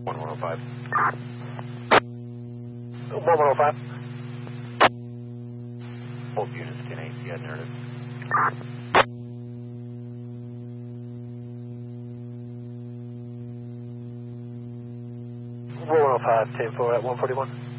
1105. 1105. Both units 10-8, yeah, narrative. Roll 105, 10-4 at 141.